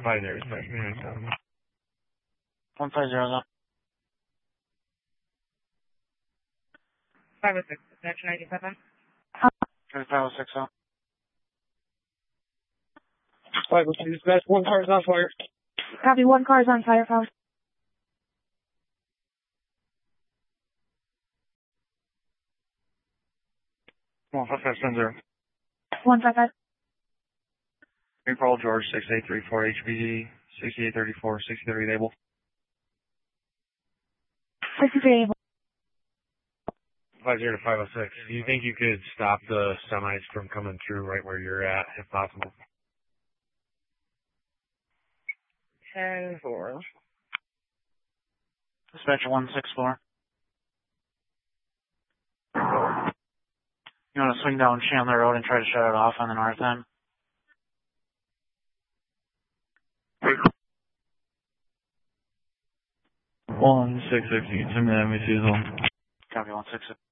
150, 150 is up. 506, dispatch 97. 506 up. 502, dispatch, one car is on fire. Copy, one car is on fire, phone. 15570. 155. April George 6834 HBD 6834 63 able. 63 able. 50 to 506. Do you think you could stop the semis from coming through right where you're at, if possible? 10-4. Dispatcher 164. You want to swing down Chandler Road and try to shut it off on the north end? 166, you can send me that message on. Copy 166.